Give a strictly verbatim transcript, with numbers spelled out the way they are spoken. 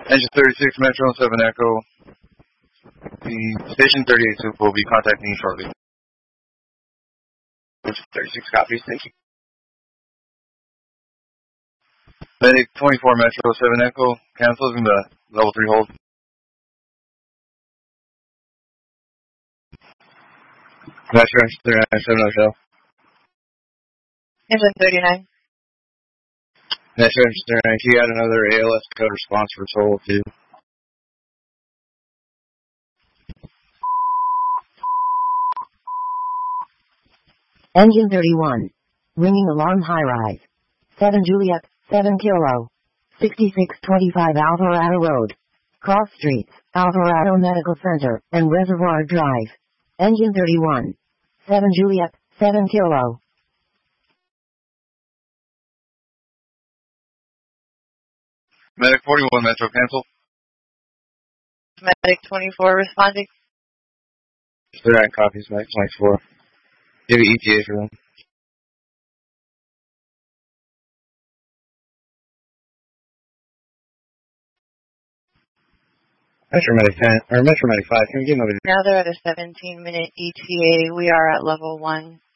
Engine thirty-six, Metro seven Echo. The Station thirty-eight Soup will be contacting you shortly. thirty-six copies, thank you. Medic twenty-four, Metro seven Echo, cancels in the level three hold. Metro thirty-nine, seven Hotel. Engine thirty-nine. Metro thirty-nine, he had another A L S code response for Total two. Engine thirty-one. Ringing alarm high rise. seven Juliet, seven Kilo. sixty-six twenty-five Alvarado Road. Cross Streets, Alvarado Medical Center, and Reservoir Drive. Engine thirty-one. seven Juliet, seven Kilo. Medic forty-one, Metro, cancel. Medic twenty-four responding. thirty-nine copies, Medic twenty-four. Give you E T A for them. Metro Medic ten, or Metro Medic five, can we give them a... Now they're at a seventeen minute E T A. We are at level one.